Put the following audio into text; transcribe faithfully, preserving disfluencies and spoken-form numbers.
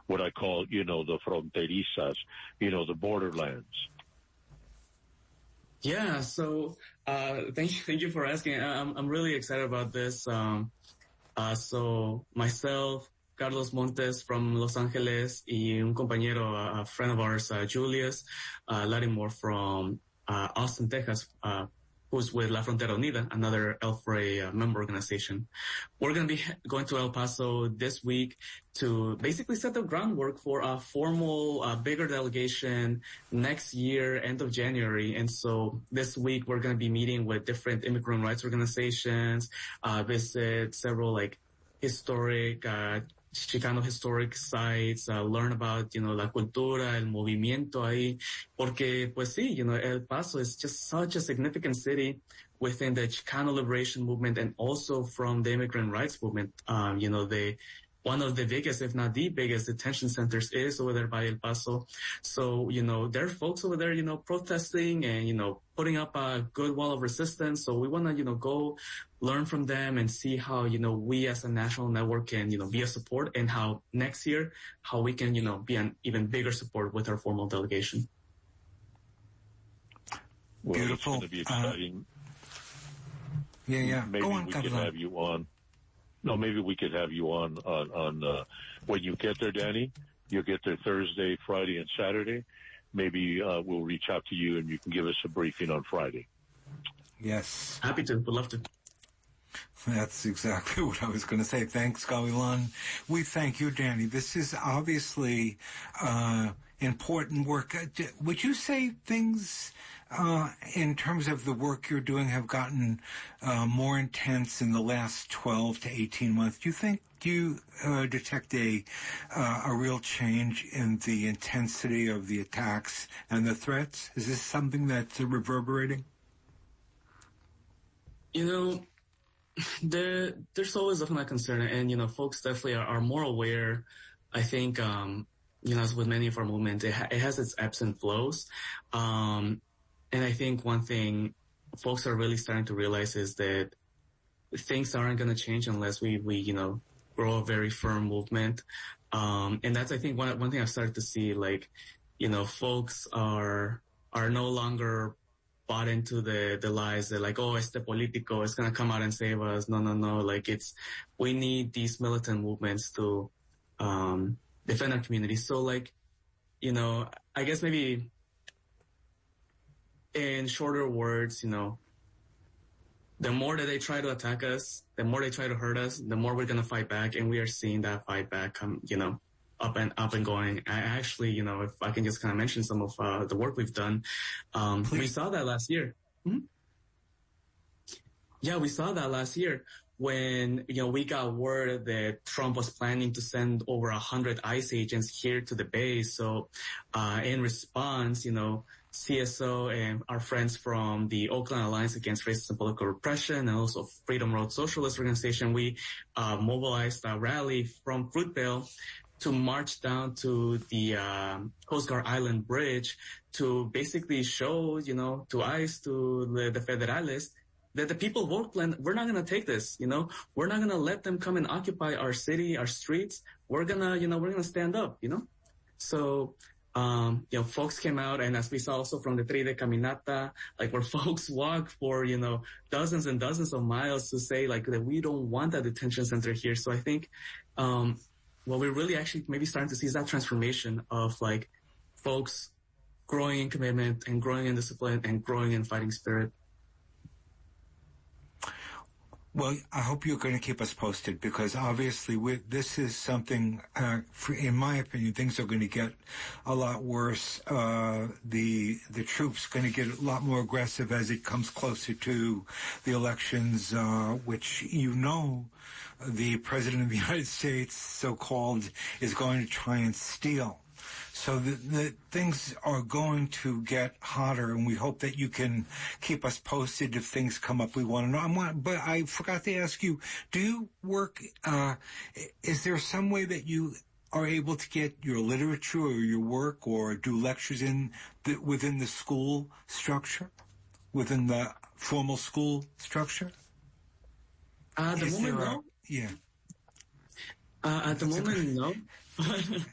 what I call, you know, the fronterizas, you know, the borderlands. Yeah, so uh, thank you, thank you for asking. I'm I'm really excited about this. Um, uh, so myself, Carlos Montes from Los Angeles, y un compañero, a friend of ours, uh, Julius uh, Lattimore from uh, Austin, Texas, uh, who's with La Frontera Unida, another El Frey uh, member organization. We're going to be going to El Paso this week to basically set the groundwork for a formal, uh, bigger delegation next year, end of January. And so this week we're going to be meeting with different immigrant rights organizations, uh, visit several like historic, uh, Chicano historic sites, uh, learn about, you know, la cultura, el movimiento ahí, porque pues sí, you know, El Paso is just such a significant city within the Chicano liberation movement and also from the immigrant rights movement. Um, you know, they, one of the biggest, if not the biggest detention centers is over there by El Paso. So, you know, there are folks over there, you know, protesting and, you know, putting up a good wall of resistance. So we want to, you know, go learn from them and see how, you know, we as a national network can, you know, be a support, and how next year, how we can, you know, be an even bigger support with our formal delegation. Well, Beautiful. It's going to be exciting. Uh, yeah, yeah. Maybe Go on, we can Carlos. have you on. No, maybe we could have you on, on, on, uh, when you get there, Danny. You'll get there Thursday, Friday, and Saturday. Maybe, uh, we'll reach out to you and you can give us a briefing on Friday. Yes. Happy to. Would love to. That's exactly what I was going to say. Thanks, Gavilan. We thank you, Danny. This is obviously, uh, important work. Would you say things, uh, in terms of the work you're doing have gotten, uh, more intense in the last twelve to eighteen months? Do you think, do you, uh, detect a, uh, a real change in the intensity of the attacks and the threats? Is this something that's uh, reverberating? You know, there, there's always definitely a concern, and, you know, folks definitely are, are more aware. I think, um, you know, as with many of our movements, it, ha- it has its ebbs and flows. Um, and I think one thing folks are really starting to realize is that things aren't going to change unless we, we, you know, grow a very firm movement. Um, and that's, I think, one, one thing I've started to see, like, you know, folks are, are no longer bought into the, the lies that like, oh, este político is going to come out and save us. No, no, no. Like it's, we need these militant movements to, um, defend our community. So like, you know, I guess maybe in shorter words, you know, the more that they try to attack us, the more they try to hurt us, the more we're going to fight back. And we are seeing that fight back come, you know, up and up and going. I actually, you know, if I can just kind of mention some of uh, the work we've done, um, we saw that last year. Mm-hmm. Yeah, we saw that last year when, you know, we got word that Trump was planning to send over a hundred ICE agents here to the base. So, uh, in response, you know, C S O and our friends from the Oakland Alliance Against Racist and Political Repression and also Freedom Road Socialist Organization, we, uh, mobilized a rally from Fruitvale to march down to the um, Coast Guard Island Bridge to basically show, you know, to ICE, to the, the Federales, that the people of Oakland, we're not going to take this, you know. We're not going to let them come and occupy our city, our streets. We're going to, you know, we're going to stand up, you know. So, um, you know, folks came out, and as we saw also from the three-day caminata, like where folks walk for, you know, dozens and dozens of miles to say, like, that we don't want that detention center here. So I think, um, what we're really actually maybe starting to see is that transformation of like folks growing in commitment and growing in discipline and growing in fighting spirit. Well, I hope you're going to keep us posted, because obviously we, this is something, uh, for, in my opinion, things are going to get a lot worse. Uh, the, the troops going to get a lot more aggressive as it comes closer to the elections, uh, which, you know, the President of the United States, so-called, is going to try and steal. So the, the things are going to get hotter, and we hope that you can keep us posted if things come up we want to know. I want, but I forgot to ask you, do you work, uh, is there some way that you are able to get your literature or your work or do lectures in the, within the school structure, within the formal school structure? Uh, at the is moment, there a, no. Yeah. Uh, at the That's moment, no.